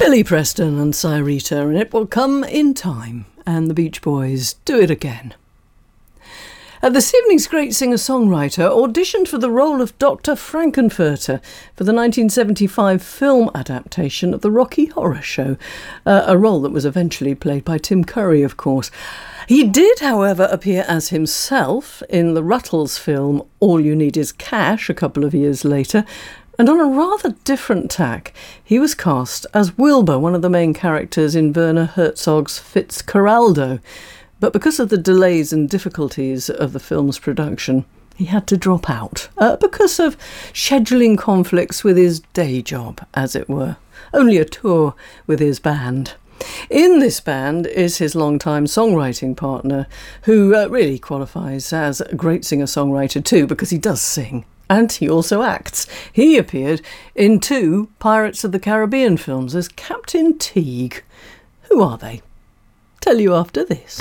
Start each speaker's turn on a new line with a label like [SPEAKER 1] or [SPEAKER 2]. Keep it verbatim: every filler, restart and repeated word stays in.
[SPEAKER 1] Billy Preston and Cyrita, and It Will Come in Time, and the Beach Boys Do It Again. Uh, this evening's great singer-songwriter auditioned for the role of Doctor Frankenfurter for the nineteen seventy-five film adaptation of the Rocky Horror Show, uh, a role that was eventually played by Tim Curry, of course. He did, however, appear as himself in the Ruttles film All You Need Is Cash a couple of years later, and on a rather different tack, he was cast as Wilbur, one of the main characters in Werner Herzog's Fitzcarraldo. But because of the delays and difficulties of the film's production, he had to drop out, uh, because of scheduling conflicts with his day job, as it were. Only a tour with his band. In this band is his longtime songwriting partner, who uh, really qualifies as a great singer-songwriter too, because he does sing. And he also acts. He appeared in two Pirates of the Caribbean films as Captain Teague. Who are they? Tell you after this.